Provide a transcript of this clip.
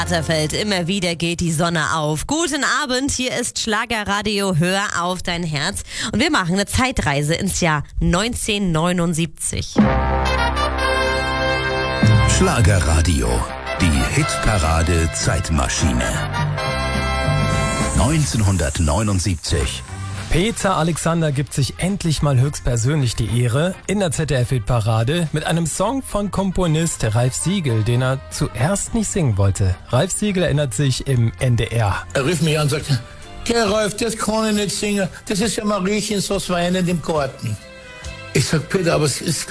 Atterfeld, immer wieder geht die Sonne auf. Guten Abend, hier ist Schlagerradio, hör auf dein Herz. Und wir machen eine Zeitreise ins Jahr 1979. Schlagerradio, die Hitparade Zeitmaschine. 1979. Peter Alexander gibt sich endlich mal höchstpersönlich die Ehre in der ZDF-Hitparade mit einem Song von Komponist Ralf Siegel, den er zuerst nicht singen wollte. Ralf Siegel erinnert sich im NDR. Er rief mich an und sagte, Geh Ralf, das kann ich nicht singen, das ist ja Mariechen so weinend im Garten. Ich sag, Peter, aber es ist